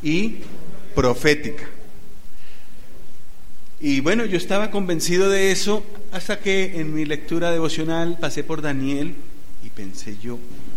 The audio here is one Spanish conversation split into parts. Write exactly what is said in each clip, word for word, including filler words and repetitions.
y profética. Y bueno, yo estaba convencido de eso hasta que en mi lectura devocional pasé por Daniel y pensé yo,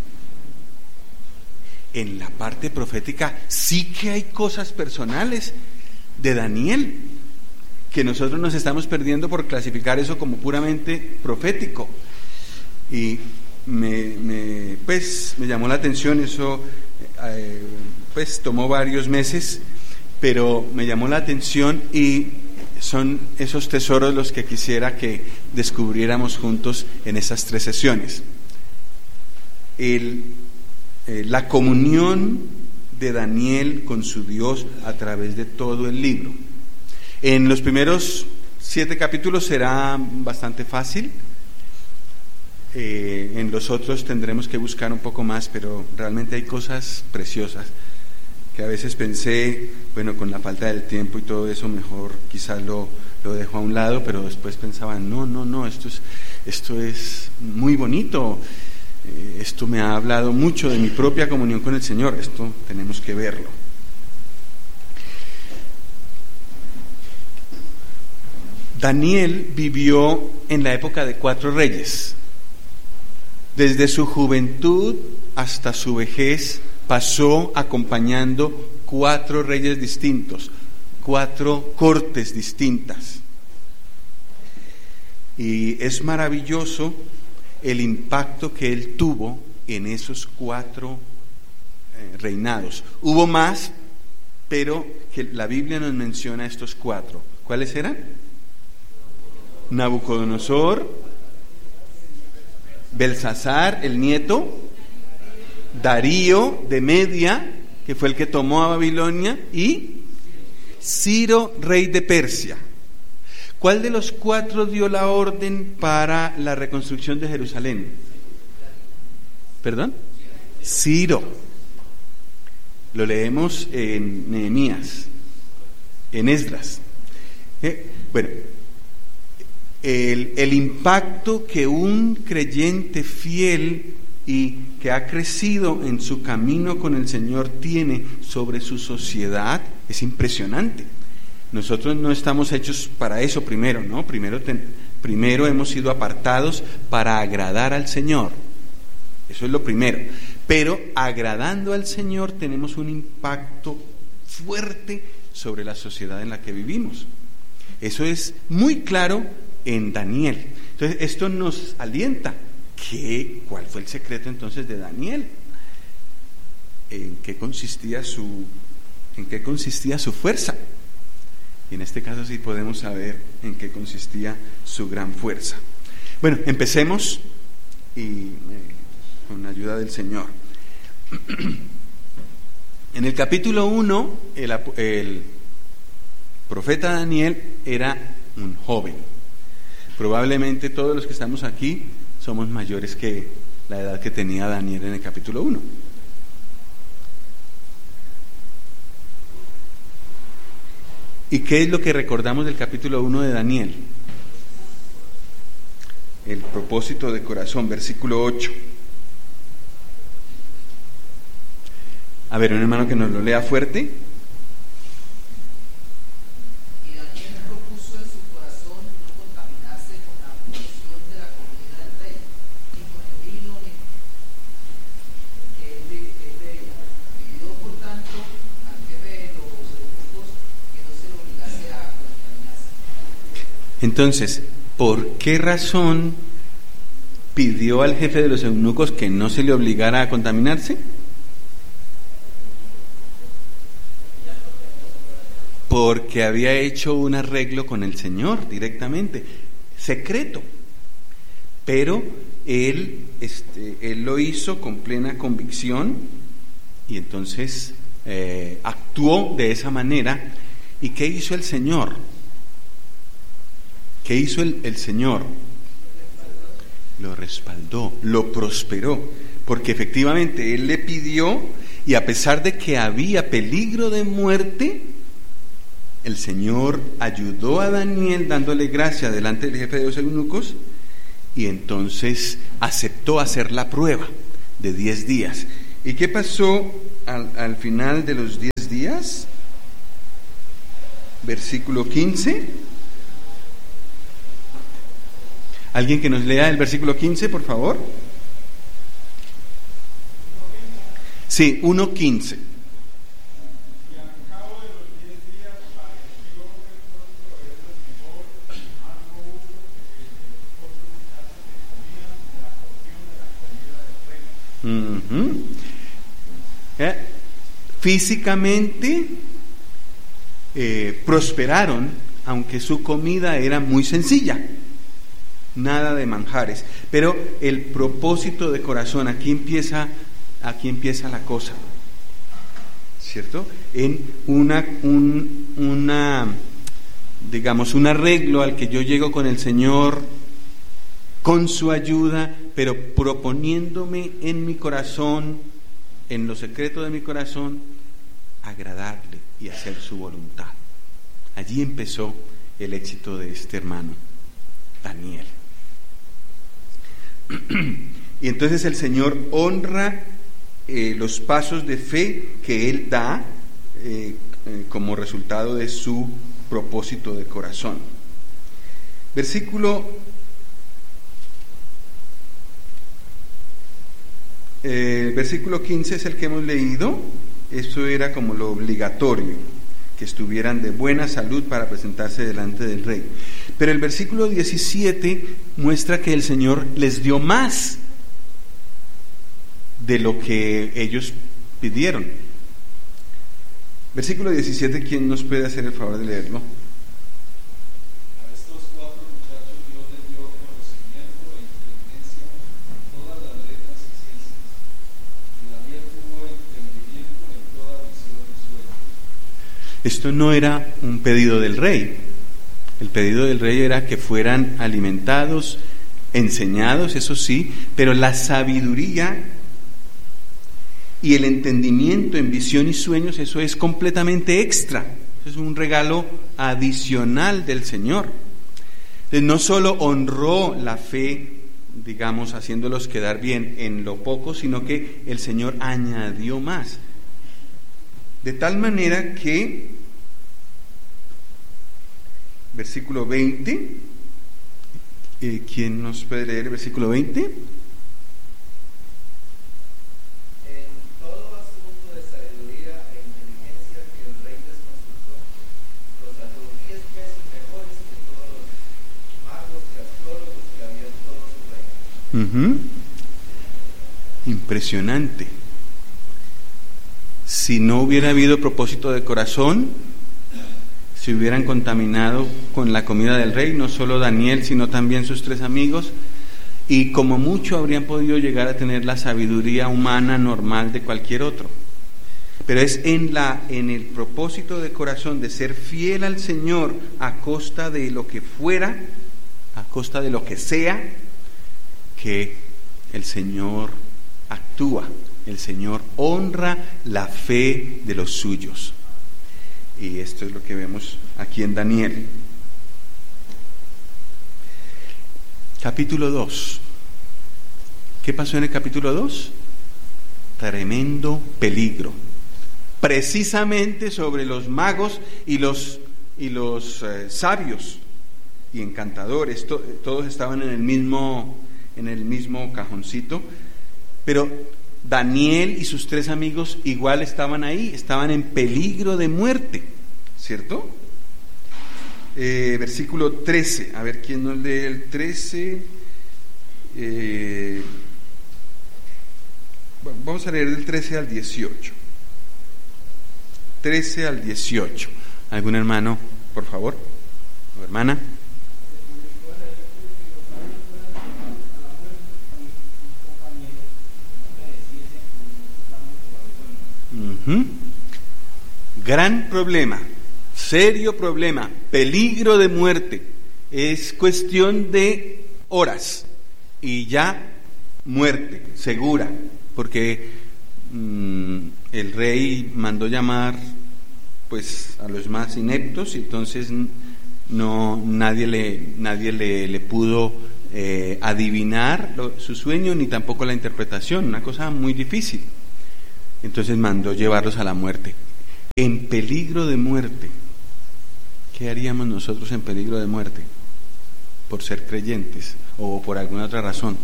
en la parte profética sí que hay cosas personales de Daniel que nosotros nos estamos perdiendo por clasificar eso como puramente profético. Y me, me pues me llamó la atención eso, eh, pues tomó varios meses, pero me llamó la atención y son esos tesoros los que quisiera que descubriéramos juntos en esas tres sesiones. El, eh, la comunión de Daniel con su Dios a través de todo el libro. En los primeros siete capítulos será bastante fácil. Eh, en los otros tendremos que buscar un poco más, pero realmente hay cosas preciosas que a veces pensé, bueno, con la falta del tiempo y todo eso, mejor quizás lo, lo dejo a un lado, pero después pensaba, no, no, no, esto es, esto es muy bonito, eh, esto me ha hablado mucho de mi propia comunión con el Señor, esto tenemos que verlo. Daniel vivió en la época de cuatro reyes. Desde su juventud hasta su vejez pasó acompañando cuatro reyes distintos, cuatro cortes distintas. Y es maravilloso el impacto que él tuvo en esos cuatro eh, reinados. Hubo más, pero que la Biblia nos menciona estos cuatro. ¿Cuáles eran? Nabucodonosor, Belsasar, el nieto, Darío de Media, que fue el que tomó a Babilonia, y Ciro, rey de Persia. ¿Cuál de los cuatro dio la orden para la reconstrucción de Jerusalén? ¿Perdón? Ciro. Lo leemos en Nehemías, en Esdras. ¿Eh? Bueno, el, el impacto que un creyente fiel y que ha crecido en su camino con el Señor tiene sobre su sociedad es impresionante. Nosotros no estamos hechos para eso primero, ¿no? Primero, ten, primero hemos sido apartados para agradar al Señor. Eso es lo primero. Pero agradando al Señor tenemos un impacto fuerte sobre la sociedad en la que vivimos. Eso es muy claro en Daniel. Entonces, esto nos alienta. ¿Qué, ¿Cuál fue el secreto entonces de Daniel? ¿En qué consistía su, en qué consistía su fuerza? Y en este caso sí podemos saber en qué consistía su gran fuerza. Bueno, empecemos y eh, con la ayuda del Señor. En el capítulo uno, el, el profeta Daniel era un joven. Probablemente todos los que estamos aquí somos mayores que la edad que tenía Daniel en el capítulo uno. ¿Y qué es lo que recordamos del capítulo uno de Daniel? El propósito de corazón, versículo ocho. A ver, un hermano que nos lo lea fuerte. Entonces, ¿por qué razón pidió al jefe de los eunucos que no se le obligara a contaminarse? Porque había hecho un arreglo con el Señor directamente, secreto. Pero él, este, él lo hizo con plena convicción y entonces eh, actuó de esa manera. ¿Y qué hizo el Señor? ¿Qué hizo el, el Señor? Lo respaldó, lo prosperó, porque efectivamente Él le pidió, y a pesar de que había peligro de muerte, el Señor ayudó a Daniel dándole gracia delante del jefe de los eunucos, y entonces aceptó hacer la prueba de diez días. ¿Y qué pasó al, al final de los diez días, versículo quince. ¿Alguien que nos lea el versículo quince, por favor? Sí, uno quince. Uh-huh. ¿Eh? Físicamente eh, prosperaron, aunque su comida era muy sencilla, nada de manjares, pero el propósito de corazón, aquí empieza, aquí empieza la cosa, ¿cierto? En una, un, una, digamos, un arreglo al que yo llego con el Señor, con su ayuda, pero proponiéndome en mi corazón, en lo secreto de mi corazón, agradarle y hacer su voluntad. Allí empezó el éxito de este hermano, Daniel. Y entonces el Señor honra eh, los pasos de fe que Él da eh, eh, como resultado de su propósito de corazón. Versículo Eh, versículo quince es el que hemos leído. Eso era como lo obligatorio, que estuvieran de buena salud para presentarse delante del rey. Pero el versículo diecisiete muestra que el Señor les dio más de lo que ellos pidieron. Versículo diecisiete, ¿quién nos puede hacer el favor de leerlo? Esto no era un pedido del rey. El pedido del rey era que fueran alimentados, enseñados, eso sí, pero la sabiduría y el entendimiento en visión y sueños, eso es completamente extra. Eso es un regalo adicional del Señor. Entonces, no solo honró la fe, digamos, haciéndolos quedar bien en lo poco, sino que el Señor añadió más. De tal manera que, versículo veinte, eh, ¿quién nos puede leer el versículo veinte? En todo asunto de sabiduría e inteligencia que el rey les consultó, los halló diez veces mejores que todos los magos y astrólogos que había en todo su reino. Uh-huh. Impresionante. Si no hubiera habido propósito de corazón, se hubieran contaminado con la comida del rey, no solo Daniel, sino también sus tres amigos, y como mucho habrían podido llegar a tener la sabiduría humana normal de cualquier otro. Pero es en, la, en el propósito de corazón de ser fiel al Señor a costa de lo que fuera, a costa de lo que sea, que el Señor actúa. El Señor honra la fe de los suyos. Y esto es lo que vemos aquí en Daniel. Capítulo dos. ¿Qué pasó en el capítulo dos? Tremendo peligro. Precisamente sobre los magos y los, y los eh, sabios y encantadores. To, todos estaban en el mismo, en el mismo cajoncito. Pero Daniel y sus tres amigos igual estaban ahí, estaban en peligro de muerte, ¿cierto? Eh, versículo trece, a ver quién nos lee el trece. Eh, bueno, vamos a leer del trece al dieciocho. trece al dieciocho. ¿Algún hermano, por favor? ¿O hermana? Uh-huh. Gran problema, serio problema, peligro de muerte. Es cuestión de horas y ya muerte segura, porque mmm, el rey mandó llamar pues a los más ineptos y entonces no nadie le nadie le, le pudo eh, adivinar lo, su sueño ni tampoco la interpretación, una cosa muy difícil. Entonces mandó llevarlos a la muerte. en peligro de muerte. ¿Qué haríamos nosotros en peligro de muerte? Por ser creyentes o por alguna otra razón.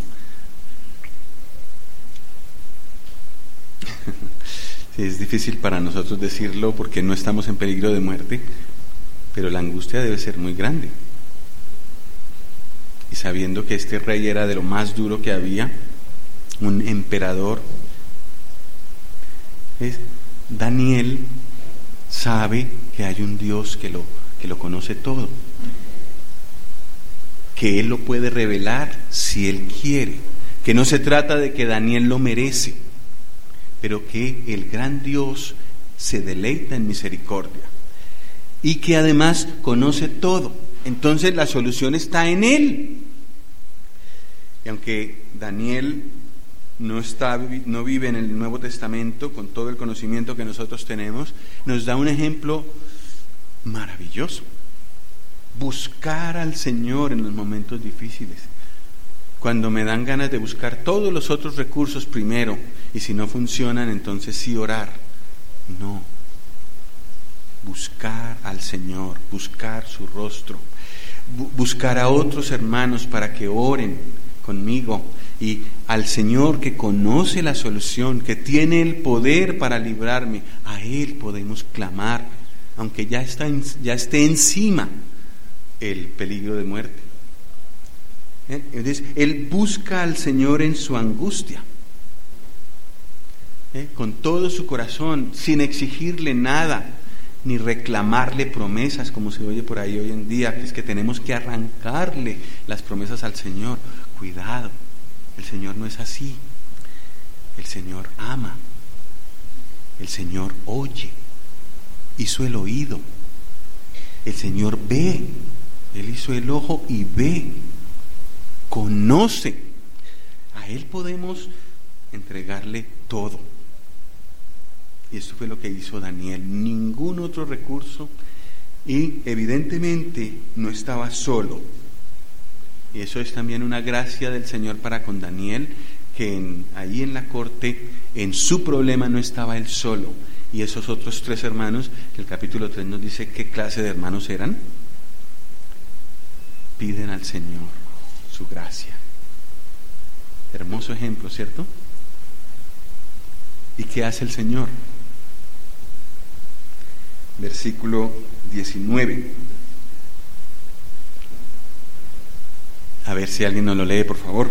Sí, es difícil para nosotros decirlo porque no estamos en peligro de muerte, pero la angustia debe ser muy grande. Y sabiendo que este rey era de lo más duro que había, un emperador, ¿ves? Daniel sabe que hay un Dios que lo, que lo conoce todo, que Él lo puede revelar si Él quiere, que no se trata de que Daniel lo merece, pero que el gran Dios se deleita en misericordia y que además conoce todo. Entonces la solución está en Él. Y aunque Daniel no está, no vive en el Nuevo Testamento con todo el conocimiento que nosotros tenemos, nos da un ejemplo maravilloso. Buscar al Señor en los momentos difíciles. Cuando me dan ganas de buscar todos los otros recursos primero, y si no funcionan, entonces sí orar. No. Buscar al Señor, buscar su rostro, bu- buscar a otros hermanos para que oren conmigo, y al Señor que conoce la solución, que tiene el poder para librarme. A Él podemos clamar, aunque ya está en, ya esté encima el peligro de muerte. ¿Eh? Entonces, Él busca al Señor en su angustia, ¿Eh? con todo su corazón, sin exigirle nada, ni reclamarle promesas, como se oye por ahí hoy en día, que es que tenemos que arrancarle las promesas al Señor. Cuidado, el Señor no es así. El Señor ama, el Señor oye, hizo el oído, el Señor ve, Él hizo el ojo y ve, conoce. A Él podemos entregarle todo. Y esto fue lo que hizo Daniel, ningún otro recurso, y evidentemente no estaba solo. Y eso es también una gracia del Señor para con Daniel, que en, ahí en la corte, en su problema no estaba él solo. Y esos otros tres hermanos, que el capítulo tres nos dice qué clase de hermanos eran, piden al Señor su gracia. Hermoso ejemplo, ¿cierto? ¿Y qué hace el Señor? Versículo diecinueve. A ver si alguien nos lo lee, por favor.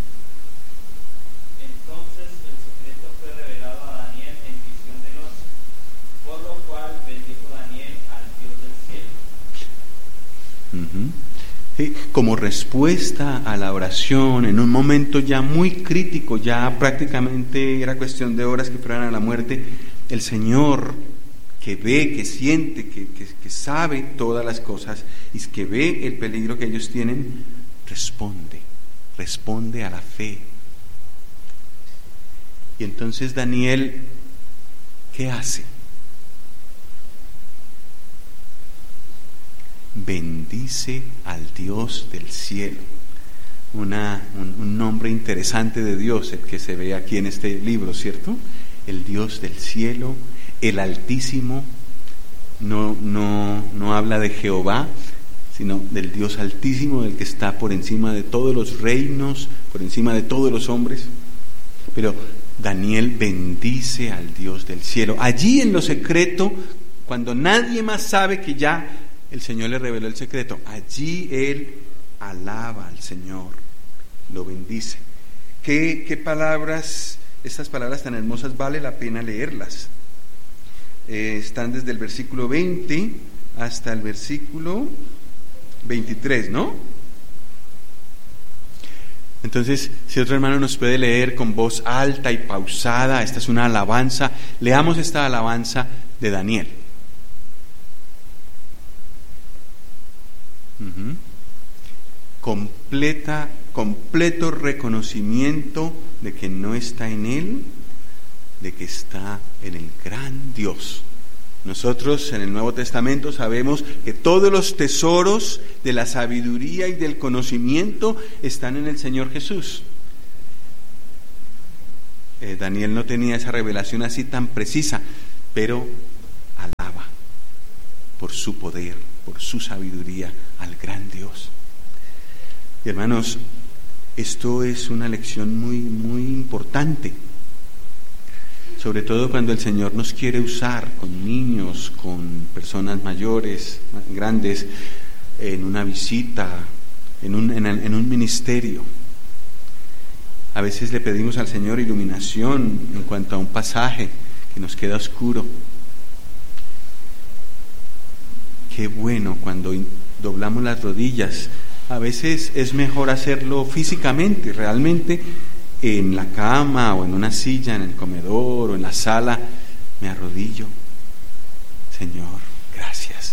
Entonces el secreto fue revelado a Daniel en visión de noche, por lo cual bendijo Daniel al Dios del cielo. Uh-huh. Sí, como respuesta a la oración, en un momento ya muy crítico, ya prácticamente era cuestión de horas que fueran a la muerte, el Señor, que ve, que siente, que, que, que sabe todas las cosas y que ve el peligro que ellos tienen, responde, responde a la fe. Y entonces Daniel, ¿qué hace? Bendice al Dios del cielo. Una, un, un nombre interesante de Dios, el que se ve aquí en este libro, ¿cierto? El Dios del cielo, el Altísimo. No, no, no habla de Jehová, sino del Dios Altísimo, del que está por encima de todos los reinos, por encima de todos los hombres. Pero Daniel bendice al Dios del cielo. Allí en lo secreto, cuando nadie más sabe que ya el Señor le reveló el secreto, allí él alaba al Señor, lo bendice. ¿Qué, qué palabras, estas palabras tan hermosas, vale la pena leerlas? Eh, están desde el versículo veinte hasta el versículo veintitrés, ¿no? Entonces, si otro hermano nos puede leer con voz alta y pausada, esta es una alabanza, leamos esta alabanza de Daniel. Uh-huh. Completa, completo reconocimiento de que no está en él, de que está en el gran Dios. Nosotros en el Nuevo Testamento sabemos que todos los tesoros de la sabiduría y del conocimiento están en el Señor Jesús. Eh, Daniel no tenía esa revelación así tan precisa, pero por su poder, por su sabiduría al gran Dios. Y hermanos, esto es una lección muy, muy importante, sobre todo cuando el Señor nos quiere usar con niños, con personas mayores, grandes, en una visita, en un, en, en un ministerio. A veces le pedimos al Señor iluminación en cuanto a un pasaje que nos queda oscuro. Qué bueno cuando doblamos las rodillas. A veces es mejor hacerlo físicamente, realmente en la cama o en una silla, en el comedor o en la sala. Me arrodillo. Señor, gracias.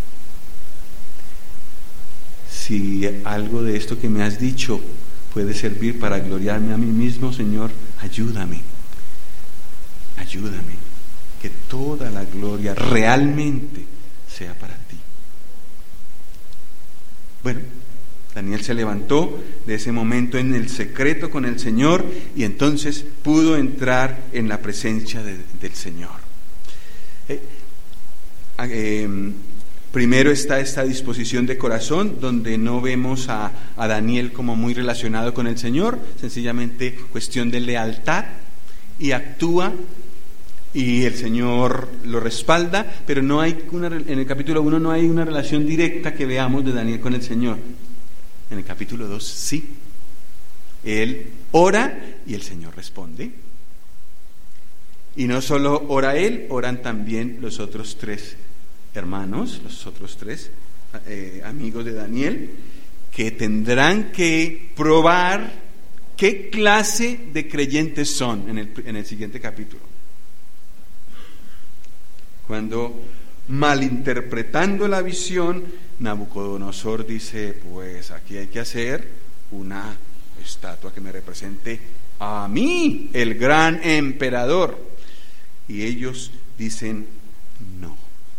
Si algo de esto que me has dicho puede servir para gloriarme a mí mismo, Señor, ayúdame. Ayúdame. Que toda la gloria realmente sea para ti. Bueno, Daniel se levantó de ese momento en el secreto con el Señor y entonces pudo entrar en la presencia de, del Señor. Eh, eh, primero está esta disposición de corazón, donde no vemos a, a Daniel como muy relacionado con el Señor, sencillamente cuestión de lealtad, y actúa y el Señor lo respalda, pero no hay una, en el capítulo uno no hay una relación directa que veamos de Daniel con el Señor. En el capítulo dos sí. Él ora y el Señor responde. Y no solo ora él, oran también los otros tres hermanos, los otros tres eh, amigos de Daniel, que tendrán que probar qué clase de creyentes son en el, en el siguiente capítulo. Cuando, malinterpretando la visión, Nabucodonosor dice: pues aquí hay que hacer una estatua que me represente a mí, el gran emperador. Y ellos dicen: no,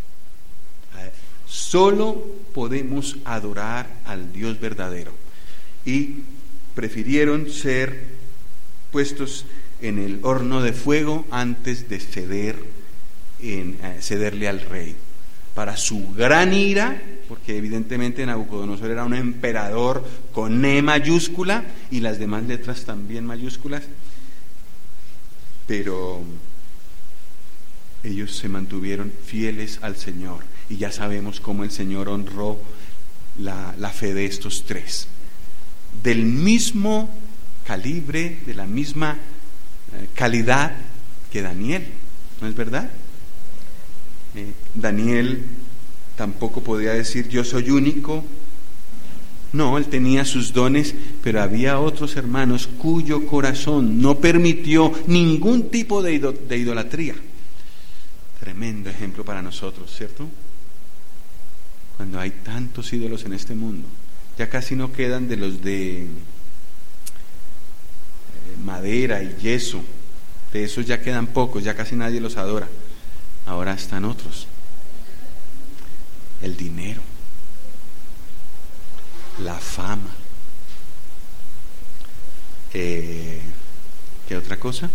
solo podemos adorar al Dios verdadero. Y prefirieron ser puestos en el horno de fuego antes de ceder, en, eh, cederle al rey. Para su gran ira, porque evidentemente Nabucodonosor era un emperador con E mayúscula y las demás letras también mayúsculas, pero ellos se mantuvieron fieles al Señor, y ya sabemos cómo el Señor honró la, la fe de estos tres, del mismo calibre, de la misma eh, calidad que Daniel, ¿no es verdad? Eh, Daniel tampoco podía decir yo soy único. No, él tenía sus dones, pero había otros hermanos cuyo corazón no permitió ningún tipo de, ido, de idolatría. Tremendo ejemplo para nosotros, ¿cierto? Cuando hay tantos ídolos en este mundo, ya casi no quedan de los de eh, madera y yeso, de esos ya quedan pocos, ya casi nadie los adora. Ahora están otros. El dinero, la fama, eh, ¿qué otra cosa?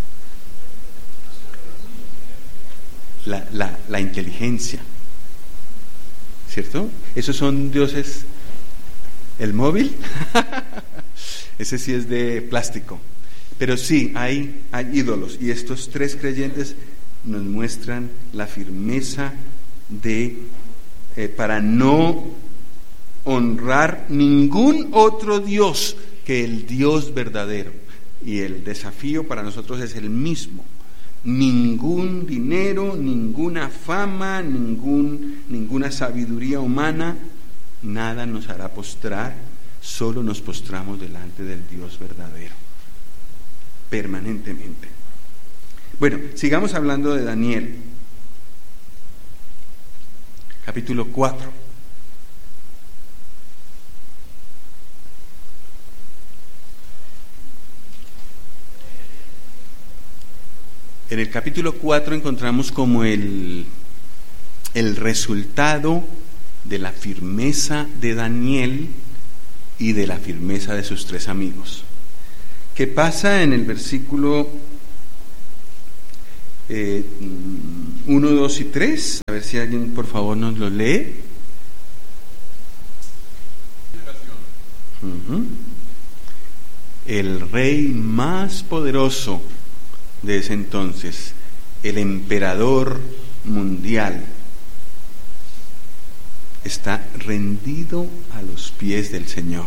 La, la, la inteligencia, ¿cierto? Esos son dioses. El móvil, ese sí es de plástico, pero sí hay, hay ídolos, y estos tres creyentes nos muestran la firmeza de eh, para no honrar ningún otro Dios que el Dios verdadero. Y el desafío para nosotros es el mismo: ningún dinero, ninguna fama, ningún, ninguna sabiduría humana, nada nos hará postrar, solo nos postramos delante del Dios verdadero, permanentemente. Bueno, sigamos hablando de Daniel. Capítulo cuatro. En el capítulo cuatro encontramos como el, el resultado de la firmeza de Daniel y de la firmeza de sus tres amigos. ¿Qué pasa en el versículo uno, dos y tres, a ver si alguien por favor nos lo lee. Uh-huh. El rey más poderoso de ese entonces, el emperador mundial, está rendido a los pies del Señor.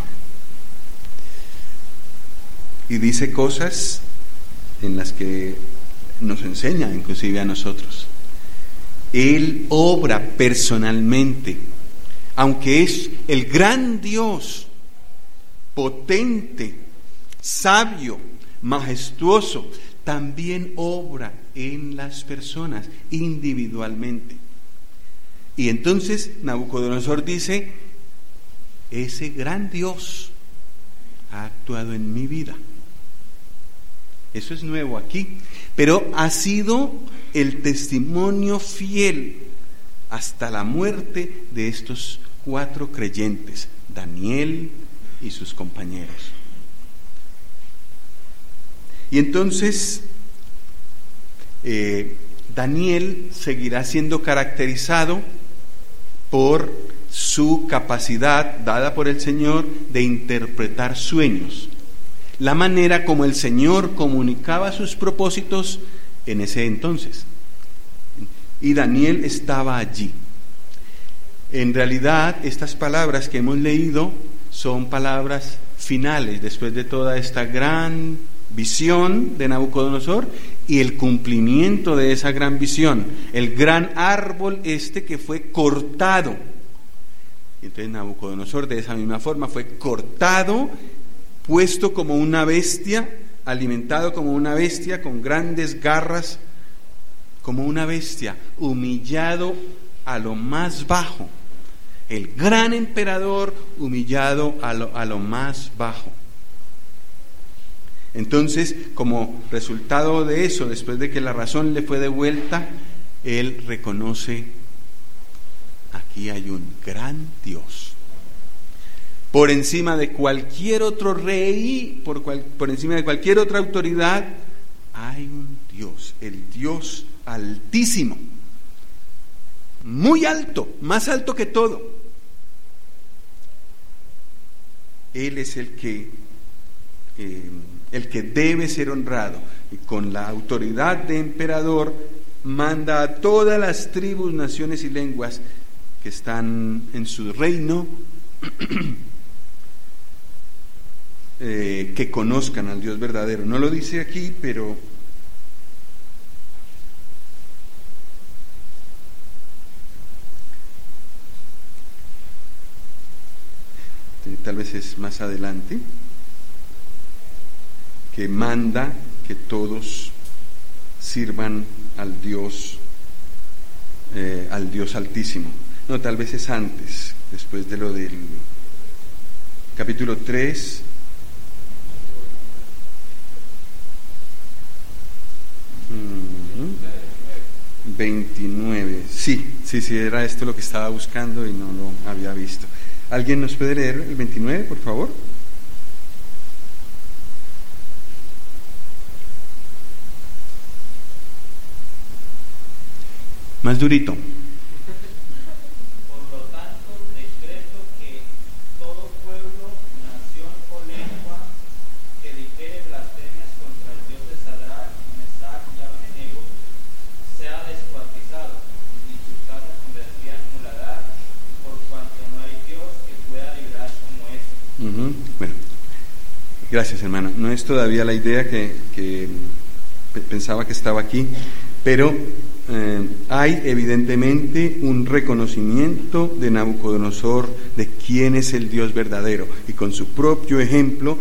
Y dice cosas en las que nos enseña inclusive a nosotros. Él obra personalmente, aunque es el gran Dios, potente, sabio, majestuoso, también obra en las personas individualmente. Y entonces Nabucodonosor dice: ese gran Dios ha actuado en mi vida. Eso es nuevo aquí, pero ha sido el testimonio fiel hasta la muerte de estos cuatro creyentes, Daniel y sus compañeros. Y entonces eh, Daniel seguirá siendo caracterizado por su capacidad dada por el Señor de interpretar sueños, la manera como el Señor comunicaba sus propósitos en ese entonces. Y Daniel estaba allí. En realidad, estas palabras que hemos leído son palabras finales después de toda esta gran visión de Nabucodonosor y el cumplimiento de esa gran visión, el gran árbol este que fue cortado. Entonces Nabucodonosor de esa misma forma fue cortado, puesto como una bestia, alimentado como una bestia, con grandes garras, como una bestia, humillado a lo más bajo. El gran emperador humillado a lo, a lo más bajo. Entonces, como resultado de eso, después de que la razón le fue devuelta, él reconoce: aquí hay un gran Dios. Por encima de cualquier otro rey, por, cual, por encima de cualquier otra autoridad, hay un Dios, el Dios altísimo, muy alto, más alto que todo. Él es el que, eh, el que debe ser honrado, y con la autoridad de emperador manda a todas las tribus, naciones y lenguas que están en su reino eh, que conozcan al Dios verdadero. No lo dice aquí, pero tal vez es más adelante, que manda que todos sirvan al Dios, eh, al Dios altísimo. No, tal vez es antes, después de lo del capítulo tres. veintinueve. Sí, sí, sí, era esto lo que estaba buscando y no lo había visto. ¿Alguien nos puede leer el veintinueve, por favor? Más durito. Por lo tanto, decreto que todo pueblo, nación o lengua que dijere blasfemias contra el Dios de Sadrach, Mesach y Abednego sea descuartizado y sus casas convertidas en muladar, por cuanto no hay Dios que pueda librar como este. Uh-huh. Bueno, gracias, hermano. No es todavía la idea que, que pensaba que estaba aquí, pero eh, hay evidentemente un reconocimiento de Nabucodonosor de quién es el Dios verdadero, y con su propio ejemplo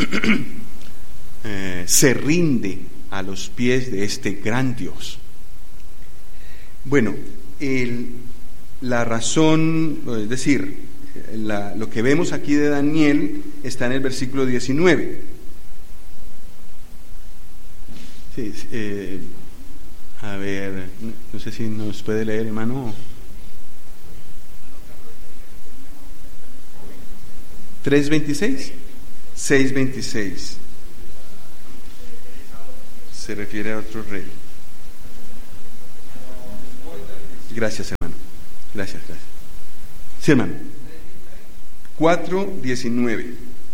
eh, se rinde a los pies de este gran Dios. Bueno, el, la razón, es decir, la, lo que vemos aquí de Daniel está en el versículo diecinueve. Sí, eh, a ver, no sé si nos puede leer, hermano. ¿tres veintiséis? seis veintiséis. Se refiere a otro rey. Gracias, hermano. Gracias, gracias. Sí, hermano. cuatro diecinueve.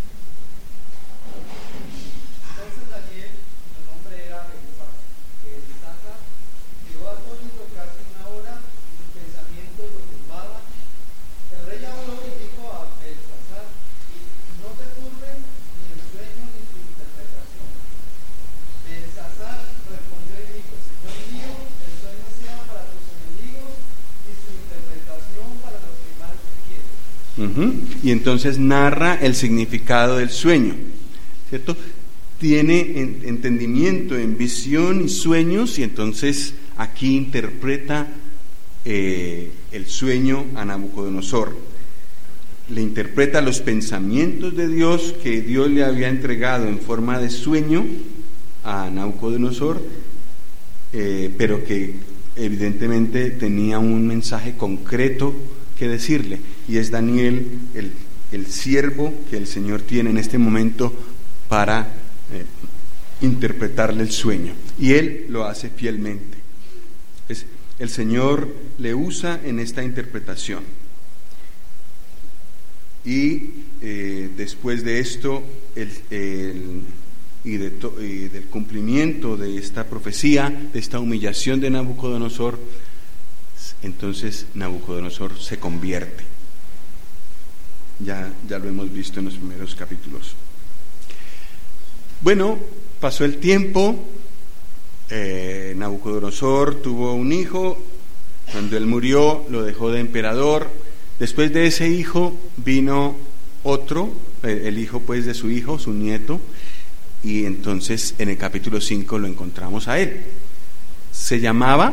Entonces Daniel, su nombre era Belsasar, quedó atónito casi una hora y sus pensamientos lo turbaban. El rey habló y dijo a Belsasar: no te turben ni el sueño ni tu interpretación. Belsasar respondió y dijo: Señor mío, el sueño sea para tus enemigos y su interpretación para los que mal te quieren. Uh-huh. Y entonces narra el significado del sueño, ¿cierto? Tiene en, entendimiento en visión y sueños, y entonces aquí interpreta eh, el sueño a Nabucodonosor. Le interpreta los pensamientos de Dios que Dios le había entregado en forma de sueño a Nabucodonosor, eh, pero que evidentemente tenía un mensaje concreto que decirle, y es Daniel el, el siervo que el Señor tiene en este momento para eh, interpretarle el sueño, y él lo hace fielmente. Es, el Señor le usa en esta interpretación, y eh, después de esto el, el, y, de to, y del cumplimiento de esta profecía, de esta humillación de Nabucodonosor, entonces Nabucodonosor se convierte. Ya, ya lo hemos visto en los primeros capítulos. Bueno, pasó el tiempo, eh, Nabucodonosor tuvo un hijo. Cuando él murió lo dejó de emperador. Después de ese hijo vino otro, eh, el hijo pues de su hijo, su nieto, y entonces en el capítulo cinco lo encontramos a él. Se llamaba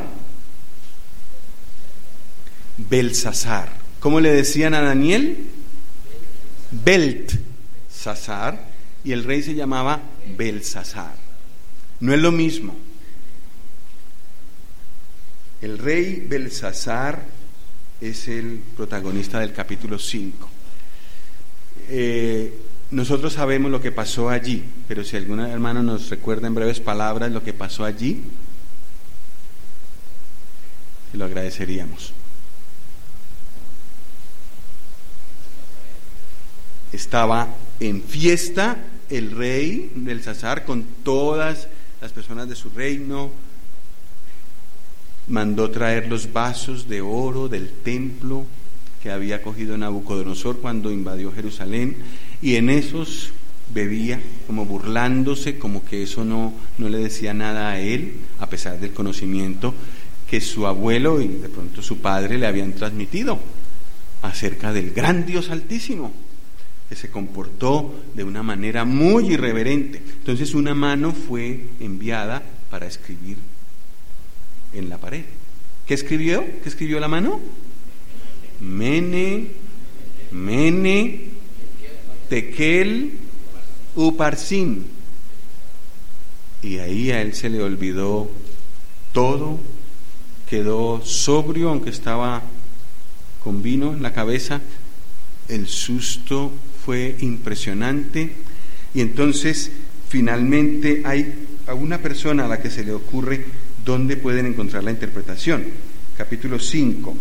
Belsasar. ¿Cómo le decían a Daniel? Beltsasar, y el rey se llamaba Belsasar. No es lo mismo. El rey Belsasar es el protagonista del capítulo cinco. Eh, nosotros sabemos lo que pasó allí, pero si algún hermano nos recuerda en breves palabras lo que pasó allí, lo agradeceríamos. Estaba en fiesta el rey Belsasar con todas las personas de su reino. Mandó traer los vasos de oro del templo que había cogido Nabucodonosor cuando invadió Jerusalén, y en esos bebía, como burlándose, como que eso no, no le decía nada a él, a pesar del conocimiento que su abuelo y de pronto su padre le habían transmitido acerca del gran Dios Altísimo, que se comportó de una manera muy irreverente. Entonces una mano fue enviada para escribir en la pared. ¿Qué escribió? ¿Qué escribió la mano? Mene, Mene, Tekel, Uparsin. Y ahí a él se le olvidó todo, quedó sobrio, aunque estaba con vino en la cabeza. El susto fue impresionante, y entonces finalmente hay a una persona a la que se le ocurre dónde pueden encontrar la interpretación. Capítulo cinco.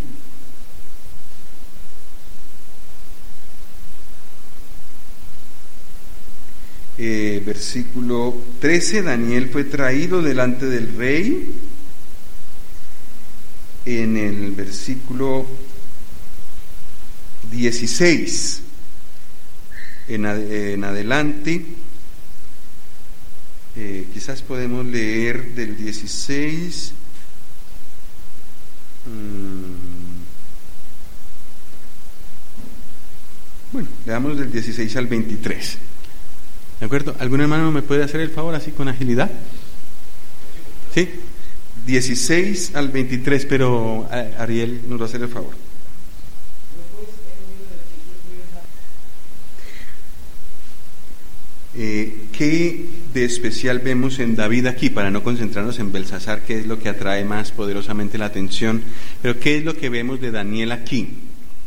Eh, versículo trece. Daniel fue traído delante del rey. En el versículo dieciséis en, ad, en adelante, eh, quizás podemos leer del dieciséis, mmm, bueno, leamos del dieciséis al veintitrés, ¿de acuerdo? ¿Algún hermano me puede hacer el favor así con agilidad? ¿Sí? dieciséis al veintitrés, pero Ariel nos va a hacer el favor. Eh, ¿Qué de especial vemos en David aquí, para no concentrarnos en Belsasar, que es lo que atrae más poderosamente la atención, pero qué es lo que vemos de Daniel aquí?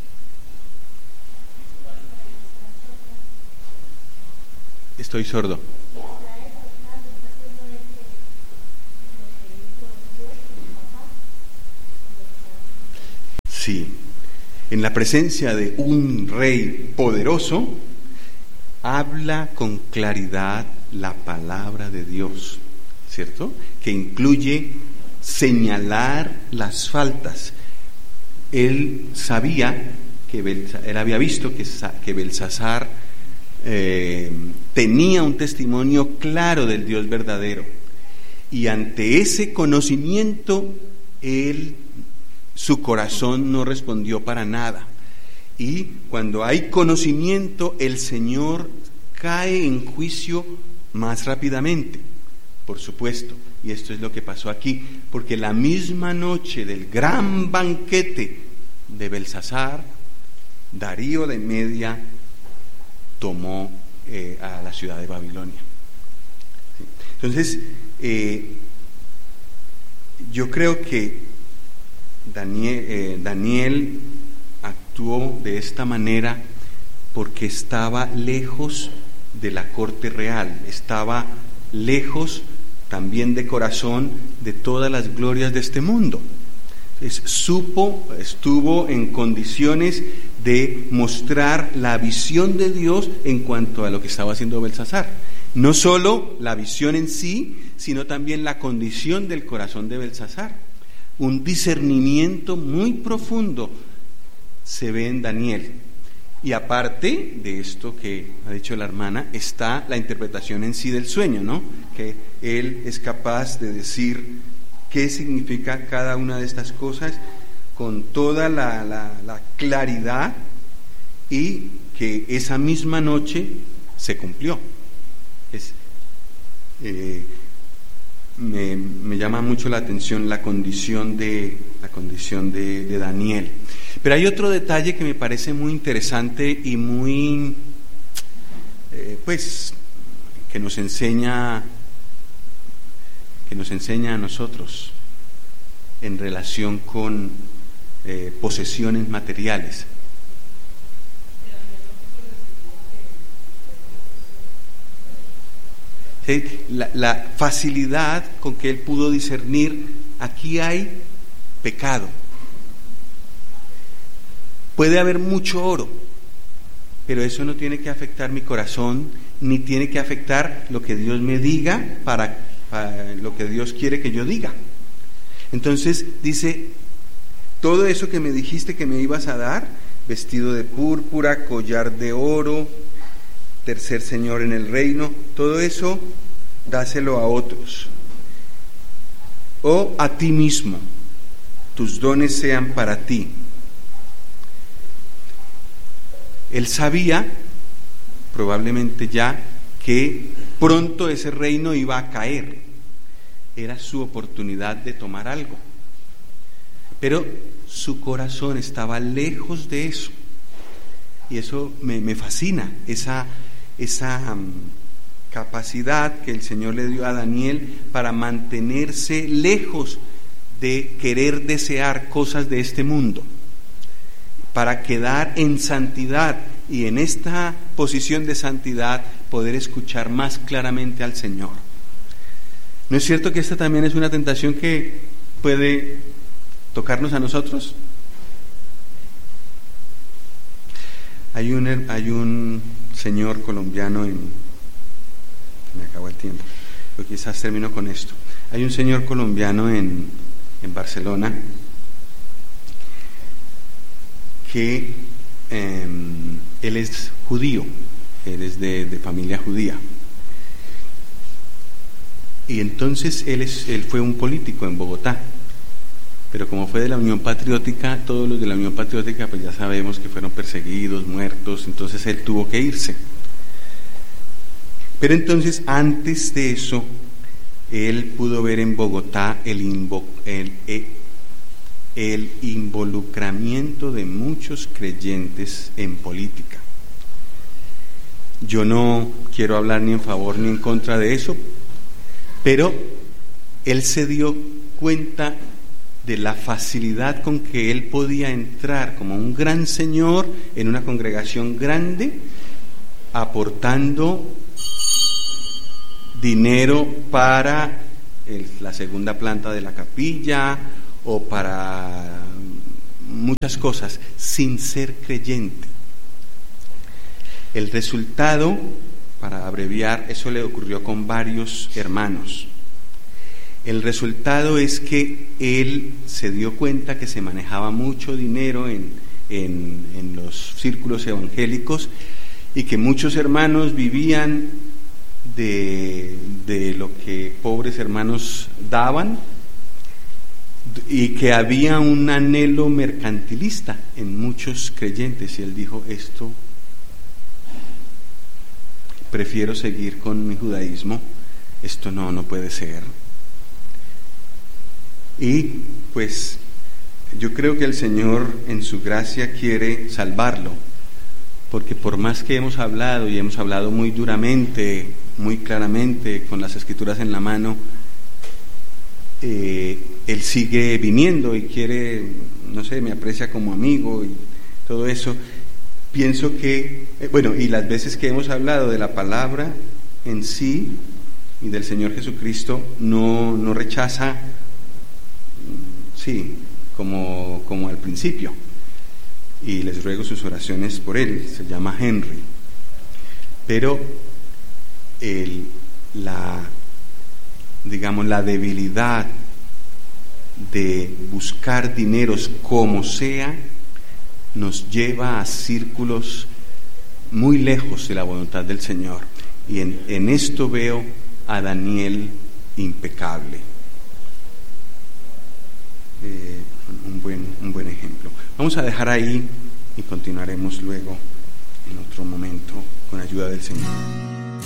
Estoy sordo. Sí, en la presencia de un rey poderoso, habla con claridad la palabra de Dios, ¿cierto? Que incluye señalar las faltas. Él sabía que Belsa, él había visto que, que Belsasar eh, tenía un testimonio claro del Dios verdadero, y ante ese conocimiento él, su corazón no respondió para nada. Y cuando hay conocimiento, el Señor cae en juicio más rápidamente, por supuesto. Y esto es lo que pasó aquí, porque la misma noche del gran banquete de Belsasar, Darío de Media tomó eh, a la ciudad de Babilonia. ¿Sí? Entonces, eh, yo creo que Daniel, eh, Daniel actuó de esta manera porque estaba lejos de la corte real, estaba lejos también de corazón de todas las glorias de este mundo. Entonces, supo, estuvo en condiciones de mostrar la visión de Dios en cuanto a lo que estaba haciendo Belsasar. No solo la visión en sí, sino también la condición del corazón de Belsasar. Un discernimiento muy profundo se ve en Daniel. Y aparte de esto que ha dicho la hermana, está la interpretación en sí del sueño, ¿no? Que él es capaz de decir qué significa cada una de estas cosas con toda la, la, la claridad, y que esa misma noche se cumplió. Es, eh, me, me llama mucho la atención la condición de la condición de, de Daniel. Pero hay otro detalle que me parece muy interesante y muy eh, pues que nos enseña que nos enseña a nosotros en relación con eh, posesiones materiales. ¿Sí? La, la facilidad con que él pudo discernir, aquí hay pecado. Puede haber mucho oro, pero eso no tiene que afectar mi corazón, ni tiene que afectar lo que Dios me diga, para, para lo que Dios quiere que yo diga. Entonces dice, todo eso que me dijiste que me ibas a dar, vestido de púrpura, collar de oro, tercer señor en el reino, todo eso dáselo a otros, o a ti mismo, tus dones sean para ti. Él sabía, probablemente ya, que pronto ese reino iba a caer. Era su oportunidad de tomar algo. Pero su corazón estaba lejos de eso. Y eso me, me fascina, esa, esa um, capacidad que el Señor le dio a Daniel para mantenerse lejos de querer desear cosas de este mundo, para quedar en santidad, y en esta posición de santidad poder escuchar más claramente al Señor. ¿No es cierto que esta también es una tentación que puede tocarnos a nosotros? Hay un, hay un señor colombiano en... me acabó el tiempo, pero quizás termino con esto. Hay un señor colombiano en, en Barcelona que eh, él es judío, él es de, de familia judía, y entonces él, es, él fue un político en Bogotá, pero como fue de la Unión Patriótica, todos los de la Unión Patriótica pues ya sabemos que fueron perseguidos, muertos, entonces él tuvo que irse. Pero entonces antes de eso, él pudo ver en Bogotá el, invo, el, el el involucramiento de muchos creyentes en política. Yo no quiero hablar ni en favor ni en contra de eso, pero él se dio cuenta de la facilidad con que él podía entrar como un gran señor en una congregación grande, aportando dinero para el, la segunda planta de la capilla, o para muchas cosas sin ser creyente. El resultado, para abreviar, eso le ocurrió con varios hermanos. El resultado es que él se dio cuenta que se manejaba mucho dinero en, en, en los círculos evangélicos y que muchos hermanos vivían de, de lo que pobres hermanos daban, y que había un anhelo mercantilista en muchos creyentes, y él dijo: esto, prefiero seguir con mi judaísmo, esto no, no puede ser. Y pues yo creo que el Señor en su gracia quiere salvarlo, porque por más que hemos hablado, y hemos hablado muy duramente, muy claramente, con las escrituras en la mano, eh, él sigue viniendo y quiere, no sé, me aprecia como amigo y todo eso. Pienso que, eh, bueno, y las veces que hemos hablado de la palabra en sí y del Señor Jesucristo, no, no rechaza, sí, como, como al principio. Y les ruego sus oraciones por él. Se llama Henry. Pero el, la, digamos, la debilidad de buscar dineros como sea nos lleva a círculos muy lejos de la voluntad del Señor. Y en, en esto veo a Daniel impecable. Eh, un buen, un buen ejemplo. Vamos a dejar ahí y continuaremos luego en otro momento con ayuda del Señor.